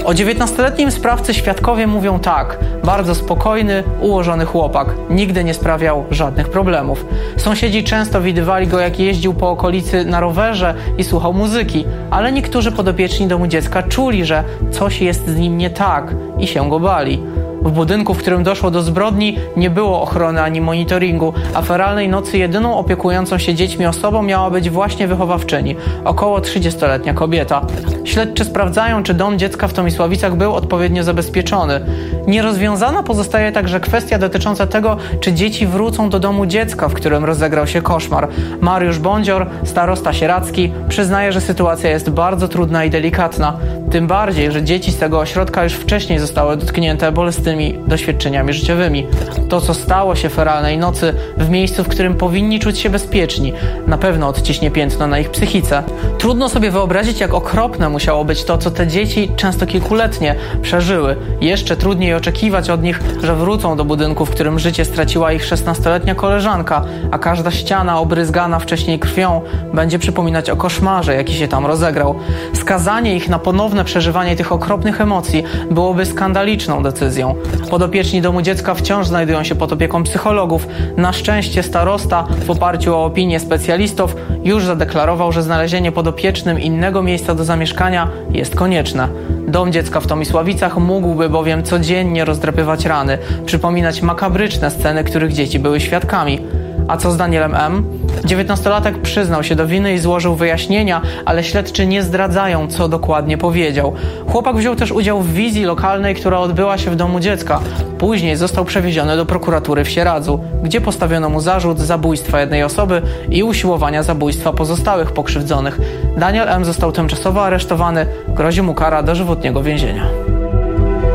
O 19-letnim sprawcy świadkowie mówią tak: bardzo spokojny, ułożony chłopak. Nigdy nie sprawiał żadnych problemów. Sąsiedzi często widywali go, jak jeździł po okolicy na rowerze i słuchał muzyki, ale niektórzy podopieczni domu dziecka czuli, że coś jest z nim nie tak i się go bali. W budynku, w którym doszło do zbrodni, nie było ochrony ani monitoringu, a feralnej nocy jedyną opiekującą się dziećmi osobą miała być właśnie wychowawczyni, około 30-letnia kobieta. Śledczy sprawdzają, czy dom dziecka w Tomisławicach był odpowiednio zabezpieczony. Nierozwiązana pozostaje także kwestia dotycząca tego, czy dzieci wrócą do domu dziecka, w którym rozegrał się koszmar. Mariusz Bądzior, starosta sieradzki, przyznaje, że sytuacja jest bardzo trudna i delikatna. Tym bardziej, że dzieci z tego ośrodka już wcześniej zostały dotknięte bolesnymi doświadczeniami życiowymi. To, co stało się feralnej nocy w miejscu, w którym powinni czuć się bezpieczni, na pewno odciśnie piętno na ich psychice. Trudno sobie wyobrazić, jak okropne musiało być to, co te dzieci, często kilkuletnie, przeżyły. Jeszcze trudniej oczekiwać od nich, że wrócą do budynku, w którym życie straciła ich 16-letnia koleżanka, a każda ściana obryzgana wcześniej krwią będzie przypominać o koszmarze, jaki się tam rozegrał. Skazanie ich na ponowne przeżywanie tych okropnych emocji byłoby skandaliczną decyzją. Podopieczni domu dziecka wciąż znajdują się pod opieką psychologów. Na szczęście starosta, w oparciu o opinię specjalistów, już zadeklarował, że znalezienie podopiecznym innego miejsca do zamieszkania jest konieczne. Dom dziecka w Tomisławicach mógłby bowiem codziennie rozdrapywać rany, przypominać makabryczne sceny, których dzieci były świadkami. A co z Danielem M? 19-latek przyznał się do winy i złożył wyjaśnienia, ale śledczy nie zdradzają, co dokładnie powiedział. Chłopak wziął też udział w wizji lokalnej, która odbyła się w domu dziecka. Później został przewieziony do prokuratury w Sieradzu, gdzie postawiono mu zarzut zabójstwa jednej osoby i usiłowania zabójstwa pozostałych pokrzywdzonych. Daniel M. został tymczasowo aresztowany, grozi mu kara dożywotniego więzienia.